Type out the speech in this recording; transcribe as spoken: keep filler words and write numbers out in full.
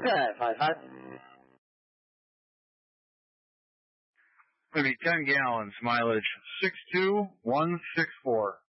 Five, five. Going to be ten gallons, mileage six two one six four.